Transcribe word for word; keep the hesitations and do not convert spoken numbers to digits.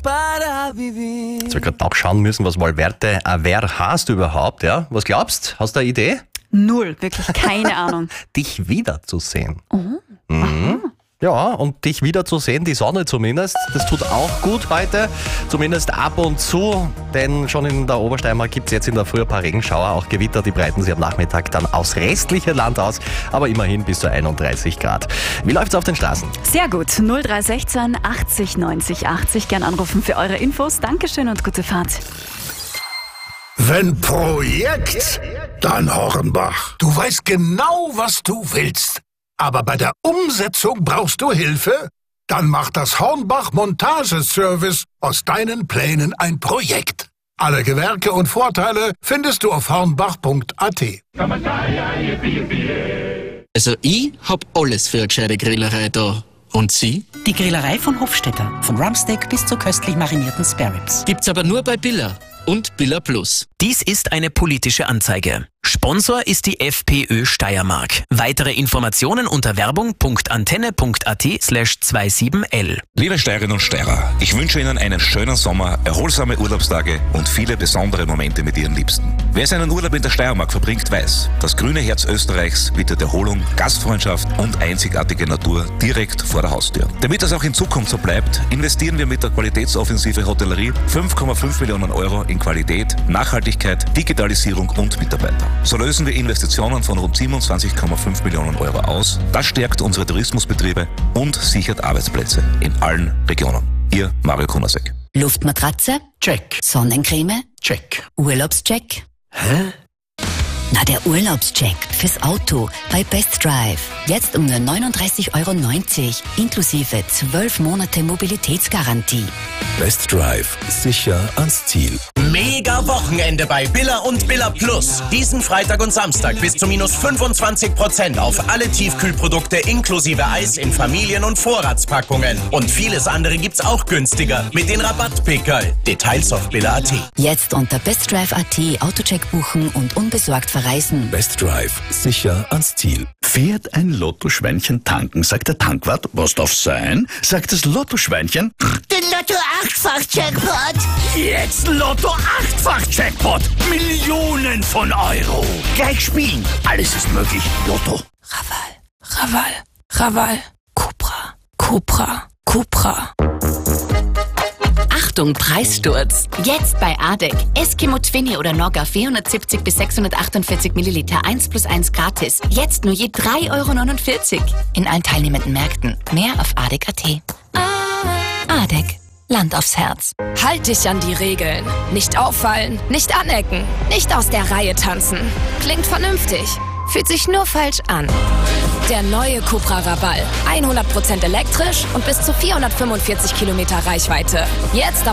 Jetzt habe ich gerade nachschauen müssen, was Valverde Aver heißt überhaupt, ja? Was glaubst? Hast du eine Idee? Null, wirklich keine Ahnung. Dich wiederzusehen. Oh. Mhm. Ja, und dich wiederzusehen, die Sonne zumindest, das tut auch gut heute, zumindest ab und zu, denn schon in der Obersteiermark gibt es jetzt in der Früh ein paar Regenschauer, auch Gewitter, die breiten sich am Nachmittag dann aufs restliche Land aus, aber immerhin bis zu einunddreißig Grad. Wie läuft's auf den Straßen? Sehr gut, null drei eins sechs achtzig neunzig achtzig, gern anrufen für eure Infos. Dankeschön und gute Fahrt. Wenn Projekt, dann Hornbach. Du weißt genau, was du willst. Aber bei der Umsetzung brauchst du Hilfe? Dann macht das Hornbach Montageservice aus deinen Plänen ein Projekt. Alle Gewerke und Vorteile findest du auf hornbach punkt a t. Also ich hab alles für eine gescheite Grillerei da. Und Sie? Die Grillerei von Hofstetter. Von Rumpsteak bis zu köstlich marinierten Sparrows. Gibt's aber nur bei Billa und Billa Plus. Dies ist eine politische Anzeige. Sponsor ist die FPÖ Steiermark. Weitere Informationen unter werbung.antenne.at slash siebenundzwanzig L. Liebe Steirerinnen und Steirer, ich wünsche Ihnen einen schönen Sommer, erholsame Urlaubstage und viele besondere Momente mit Ihren Liebsten. Wer seinen Urlaub in der Steiermark verbringt, weiß, das grüne Herz Österreichs bietet Erholung, Gastfreundschaft und einzigartige Natur direkt vor der Haustür. Damit das auch in Zukunft so bleibt, investieren wir mit der Qualitätsoffensive Hotellerie fünf Komma fünf Millionen Euro in Qualität, Nachhaltigkeit, Digitalisierung und Mitarbeiter. So lösen wir Investitionen von rund siebenundzwanzig Komma fünf Millionen Euro aus. Das stärkt unsere Tourismusbetriebe und sichert Arbeitsplätze in allen Regionen. Ihr Mario Kunasek. Luftmatratze? Check. Sonnencreme? Check. Urlaubscheck? Hä? Na, der Urlaubscheck fürs Auto bei Best Drive. Jetzt um nur neununddreißig Euro neunzig, inklusive zwölf Monate Mobilitätsgarantie. Best Drive. Sicher ans Ziel. Mega Wochenende bei Billa und Billa Plus. Diesen Freitag und Samstag bis zu minus fünfundzwanzig Prozent auf alle Tiefkühlprodukte inklusive Eis in Familien- und Vorratspackungen. Und vieles andere gibt's auch günstiger mit den Rabattpickerl. Details auf Billa punkt at. Jetzt unter bestdrive punkt at Autocheck buchen und unbesorgt verreisen. Best Drive. Sicher ans Ziel. Fährt ein Lottoschweinchen tanken, sagt der Tankwart, was darf sein? Sagt das Lottoschweinchen, den Lotto-Achtfach-Jackpot. Jetzt Lotto-Achtfach-Jackpot. Millionen von Euro. Gleich spielen. Alles ist möglich. Lotto. Raval, Raval, Raval. Cupra, Cupra, Cupra. Achtung, Preissturz. Jetzt bei Adek. Eskimo Twinny oder Nogga vierhundertsiebzig bis sechshundertachtundvierzig Milliliter eins plus eins gratis. Jetzt nur je drei Euro neunundvierzig. In allen teilnehmenden Märkten. Mehr auf adek punkt at. Adek. Land aufs Herz. Halt dich an die Regeln. Nicht auffallen, nicht anecken, nicht aus der Reihe tanzen. Klingt vernünftig. Fühlt sich nur falsch an. Der neue Cupra Raval. hundert Prozent elektrisch und bis zu vierhundertfünfundvierzig Kilometer Reichweite. Jetzt ab